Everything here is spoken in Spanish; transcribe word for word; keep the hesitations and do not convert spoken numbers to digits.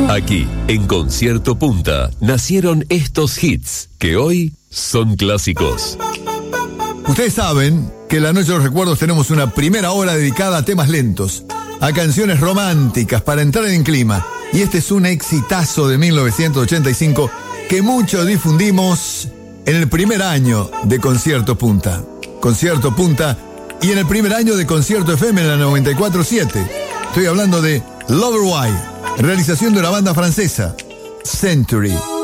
Aquí, en Concierto Punta, nacieron estos hits que hoy son clásicos. Ustedes saben que en la Noche de los Recuerdos tenemos una primera hora dedicada a temas lentos, a canciones románticas para entrar en clima. Y este es un exitazo de mil novecientos ochenta y cinco que mucho difundimos en el primer año de Concierto Punta. Concierto Punta y en el primer año de Concierto F M en la noventa y cuatro punto siete. Estoy hablando de Lover Why, realización de una banda francesa, Century.